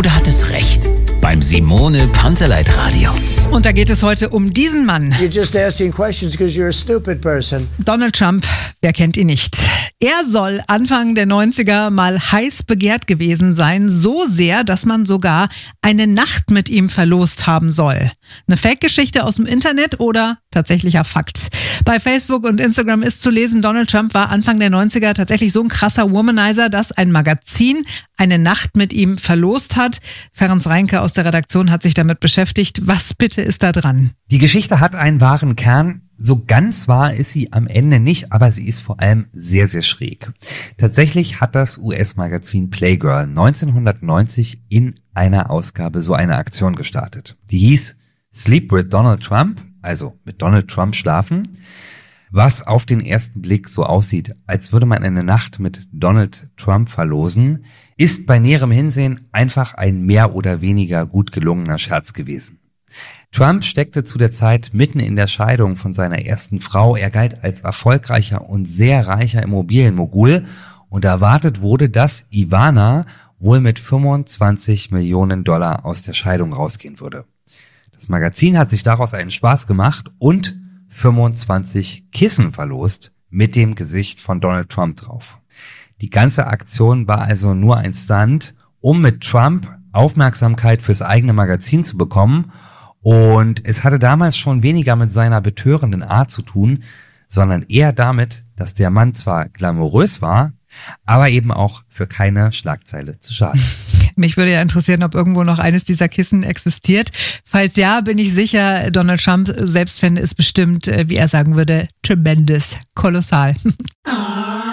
oder hat es recht? Beim Simone Panteleit Radio. Und da geht es heute um diesen Mann. You're just asking questions because you're a stupid person. Donald Trump, wer kennt ihn nicht? Er soll Anfang der 90er mal heiß begehrt gewesen sein, so sehr, dass man sogar eine Nacht mit ihm verlost haben soll. Eine Fake-Geschichte aus dem Internet oder tatsächlicher Fakt? Bei Facebook und Instagram ist zu lesen, Donald Trump war Anfang der 90er tatsächlich so ein krasser Womanizer, dass ein Magazin eine Nacht mit ihm verlost hat. Ferenc Reinke aus der Redaktion hat sich damit beschäftigt. Was bitte ist da dran? Die Geschichte hat einen wahren Kern. So ganz wahr ist sie am Ende nicht, aber sie ist vor allem sehr, sehr schräg. Tatsächlich hat das US-Magazin Playgirl 1990 in einer Ausgabe so eine Aktion gestartet. Die hieß Sleep with Donald Trump, also mit Donald Trump schlafen, was auf den ersten Blick so aussieht, als würde man eine Nacht mit Donald Trump verlosen, ist bei näherem Hinsehen einfach ein mehr oder weniger gut gelungener Scherz gewesen. Trump steckte zu der Zeit mitten in der Scheidung von seiner ersten Frau. Er galt als erfolgreicher und sehr reicher Immobilienmogul und erwartet wurde, dass Ivana wohl mit 25 Millionen Dollar aus der Scheidung rausgehen würde. Das Magazin hat sich daraus einen Spaß gemacht und 25 Kissen verlost mit dem Gesicht von Donald Trump drauf. Die ganze Aktion war also nur ein Stunt, um mit Trump Aufmerksamkeit fürs eigene Magazin zu bekommen. Und es hatte damals schon weniger mit seiner betörenden Art zu tun, sondern eher damit, dass der Mann zwar glamourös war, aber eben auch für keine Schlagzeile zu schade. Mich würde ja interessieren, ob irgendwo noch eines dieser Kissen existiert. Falls ja, bin ich sicher, Donald Trump selbst fände es bestimmt, wie er sagen würde, tremendous, kolossal.